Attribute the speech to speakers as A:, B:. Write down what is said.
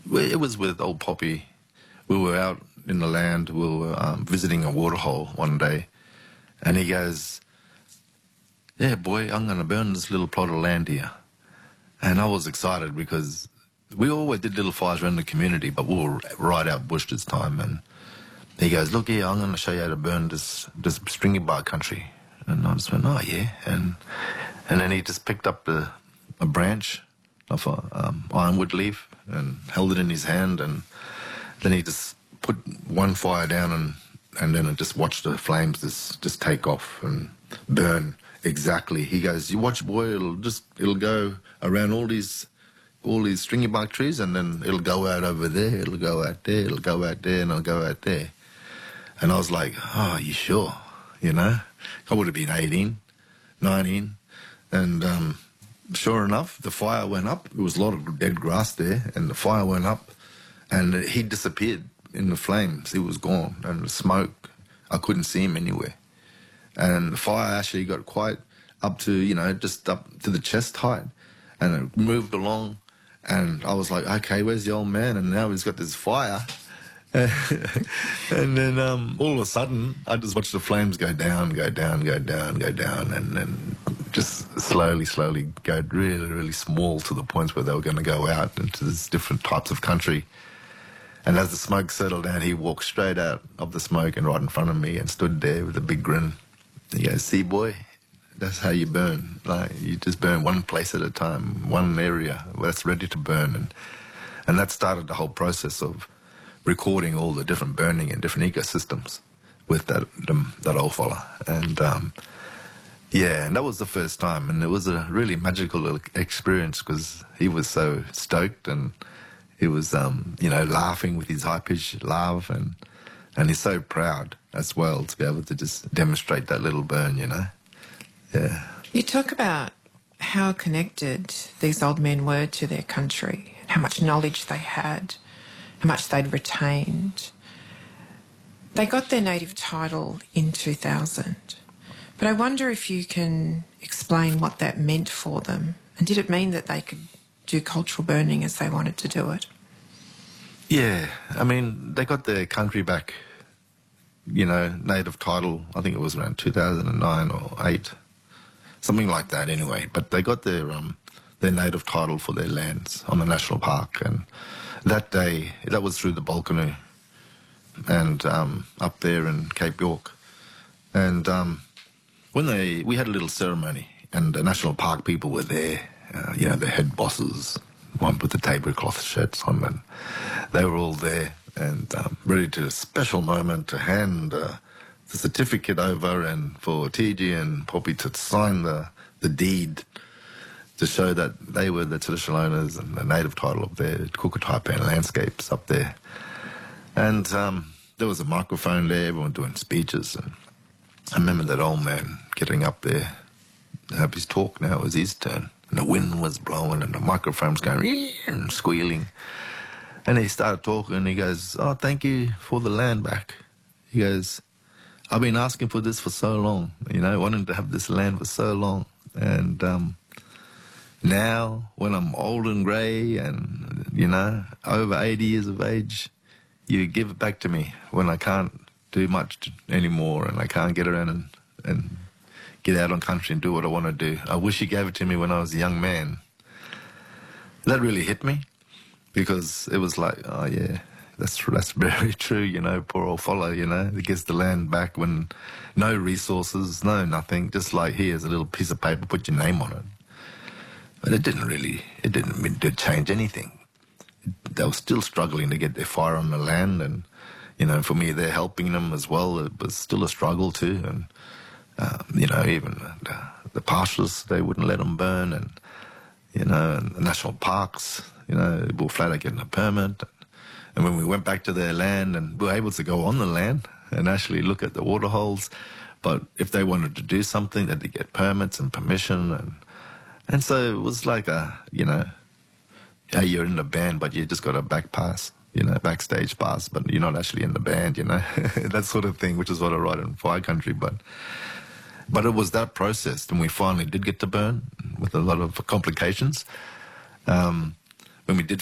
A: It was with old Poppy. We were out in the land. We were visiting a waterhole one day, and he goes, "Yeah, boy, I'm going to burn this little plot of land here." And I was excited because we always did little fires around the community, but we were right out bush this time. And he goes, "Look here, I'm going to show you how to burn this stringy bark country." And I just went, "Oh, yeah." And then he just picked up a branch of a ironwood leaf and held it in his hand, and then he just put one fire down, and then it just watched the flames just take off and burn exactly. He goes, "You watch, boy, it'll go around all these stringy bark trees, and then it'll go out over there, it'll go out there, it'll go out there, and it'll go out there." And I was like, "Oh, are you sure?" You know? I would have been 18, 19, and sure enough, the fire went up. There was a lot of dead grass there, and the fire went up, and he disappeared in the flames. He was gone, and the smoke, I couldn't see him anywhere. And the fire actually got quite up to, just up to the chest height, and it moved along, and I was like, "Okay, where's the old man?" And now he's got this fire. And then all of a sudden, I just watched the flames go down, go down, go down, go down, and then just slowly go really, really small to the point where they were going to go out into these different types of country. And as the smoke settled down, he walked straight out of the smoke and right in front of me and stood there with a big grin. He goes, "See, boy, that's how you burn. Like, you just burn one place at a time, one area that's ready to burn." And that started the whole process of recording all the different burning and different ecosystems with that old fella. And and that was the first time, and it was a really magical experience because he was so stoked, and he was laughing with his high-pitched laugh, and he's so proud as well to be able to just demonstrate that little burn. Yeah.
B: You talk about how connected these old men were to their country, how much knowledge they had, how much they'd retained. They got their native title in 2000, but I wonder if you can explain what that meant for them, and did it mean that they could do cultural burning as they wanted to do it?
A: Yeah, I mean, they got their country back, native title, I think it was around 2009 or 8, something like that anyway, but they got their native title for their lands on the national park. And that day, that was through the Balcony and up there in Cape York. And we had a little ceremony, and the national park people were there, the head bosses, one with the tablecloth shirts on, and they were all there and ready to a special moment to hand the certificate over and for TG and Poppy to sign the deed to show that they were the traditional owners and the native title of their Kukataipan landscapes up there. And there was a microphone there, everyone doing speeches. And I remember that old man getting up there to have his talk. Now it was his turn. And the wind was blowing and the microphone was going and squealing. And he started talking and he goes, "Oh, thank you for the land back." He goes, "I've been asking for this for so long, wanting to have this land for so long. And now, when I'm old and grey and, over 80 years of age, you give it back to me when I can't do much anymore and I can't get around and get out on country and do what I want to do. I wish you gave it to me when I was a young man." That really hit me because it was like, oh, yeah, that's very true, poor old fellow, he gets the land back when no resources, no nothing, just like here's a little piece of paper, put your name on it. But it didn't change anything. They were still struggling to get their fire on the land, and, for me, they're helping them as well. It was still a struggle too, and, even the pastures, they wouldn't let them burn, and, and the national parks, we were flat out getting a permit. And when we went back to their land, and we were able to go on the land and actually look at the water holes, but if they wanted to do something, they had to get permits and permission, and so it was like hey, you're in the band, but you just got a back pass, backstage pass, but you're not actually in the band, that sort of thing, which is what I write in Fire Country. But it was that process, and we finally did get to burn with a lot of complications. When we did